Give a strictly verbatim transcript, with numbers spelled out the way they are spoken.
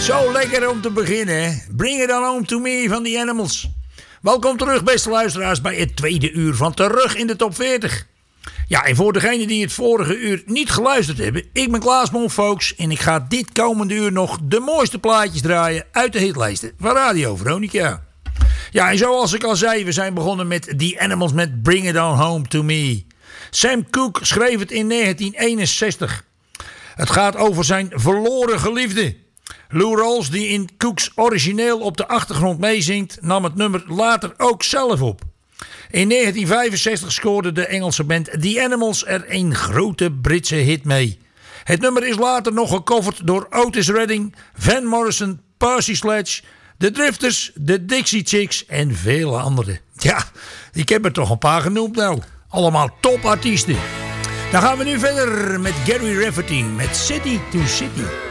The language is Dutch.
Zo lekker om te beginnen, hè? Bring It On Home To Me van The Animals. Welkom terug, beste luisteraars, bij het tweede uur van Terug in de Top veertig. Ja, en voor degenen die het vorige uur niet geluisterd hebben, ik ben Klaas Monfolks en ik ga dit komende uur nog de mooiste plaatjes draaien uit de hitlijsten van Radio Veronica. Ja, en zoals ik al zei, we zijn begonnen met The Animals met Bring It On Home To Me. Sam Cooke schreef het in negentien eenenzestig. Het gaat over zijn verloren geliefde. Lou Rawls, die in Cooks origineel op de achtergrond meezingt, nam het nummer later ook zelf op. In negentien vijfenzestig scoorde de Engelse band The Animals er een grote Britse hit mee. Het nummer is later nog gecoverd door Otis Redding, Van Morrison, Percy Sledge, de Drifters, de Dixie Chicks en vele anderen. Ja, ik heb er toch een paar genoemd nou. Allemaal topartiesten. Dan gaan we nu verder met Gary Rafferty met City to City.